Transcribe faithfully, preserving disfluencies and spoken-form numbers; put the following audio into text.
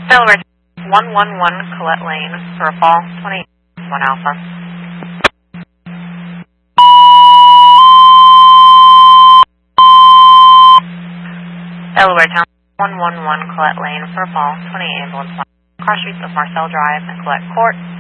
Delaware one one one Colette Lane, for a fall, twenty-eight one Alpha. Delaware Town one one one Colette Lane, for a fall, twenty-eight ambulance one. Cross streets of Marcel Drive and Colette Court.